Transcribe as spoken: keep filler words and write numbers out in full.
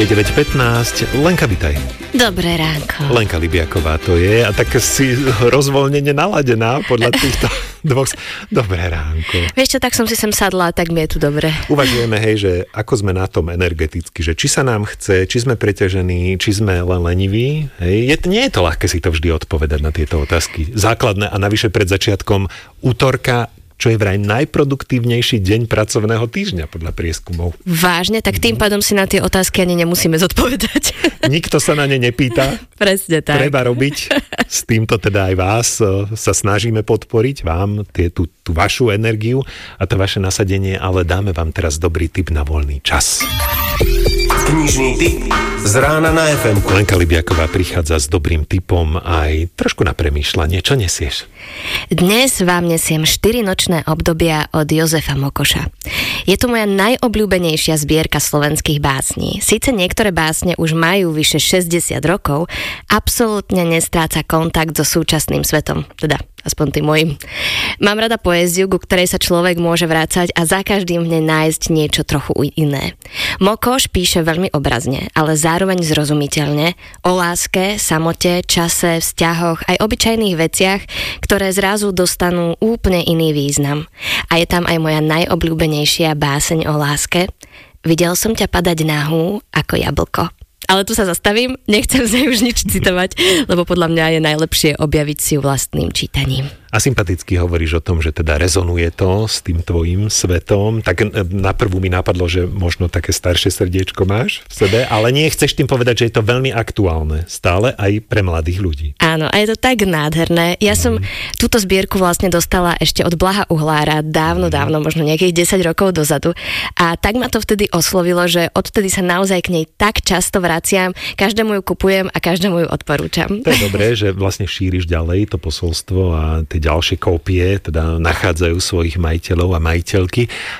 Je deväť pätnásť. Lenka, vitaj. Dobré ránko. Lenka Libiaková to je a tak si rozvoľnene naladená podľa týchto dvoch... Dobré ránko. Vieš čo, tak som si sem sadla, tak mi je tu dobre. Uvažujeme, hej, že ako sme na tom energeticky, že či sa nám chce, či sme preťažení, či sme len leniví. Hej. Je, nie je to ľahké si to vždy odpovedať na tieto otázky. Základné a navyše pred začiatkom útorka, čo je vraj najproduktívnejší deň pracovného týždňa podľa prieskumov. Vážne? Tak tým pádom si na tie otázky ani nemusíme zodpovedať. Nikto sa na ne nepýta. Presne tak. Treba robiť. S týmto teda aj vás sa snažíme podporiť, vám tie, tú, tú vašu energiu a to vaše nasadenie, ale dáme vám teraz dobrý tip na voľný čas. Knižný tip z rána na ef em. Lenka Libiaková prichádza s dobrým tipom aj trošku na premýšľanie. Čo nesieš? Dnes vám nesiem štyri nočné obdobia od Jozefa Mokoša. Je to moja najobľúbenejšia zbierka slovenských básní. Síce niektoré básne už majú vyše šesťdesiat rokov, absolútne nestráca kontakt so súčasným svetom. Teda aspoň tým mojim. Mám rada poéziu, ku ktorej sa človek môže vrácať a za každým v nej nájsť niečo trochu iné. Mokoš píše veľmi obrazne, ale zároveň zrozumiteľne o láske, samote, čase, vzťahoch, aj obyčajných veciach, ktoré zrazu dostanú úplne iný význam. A je tam aj moja najobľúbenejšia báseň o láske. Videl som ťa padať nahú ako jablko. Ale tu sa zastavím, nechcem z nej už nič citovať, lebo podľa mňa je najlepšie objaviť si ju vlastným čítaním. A sympaticky hovoríš o tom, že teda rezonuje to s tým tvojim svetom. Tak na prvú mi napadlo, že možno také staršie srdiečko máš v sebe, ale nie chceš tým povedať, že je to veľmi aktuálne stále aj pre mladých ľudí. Áno, a je to tak nádherné. Ja som mm. túto zbierku vlastne dostala ešte od Blaha Uhlára dávno, mm. dávno, možno nejakých desať rokov dozadu. A tak ma to vtedy oslovilo, že odtedy sa naozaj k nej tak často vraciam, každému ju kupujem a každému ju odporúčam. To je dobré, že vlastne šíriš ďalej to posolstvo a tie ďalšie kópie teda nachádzajú svojich majiteľov a majiteľky.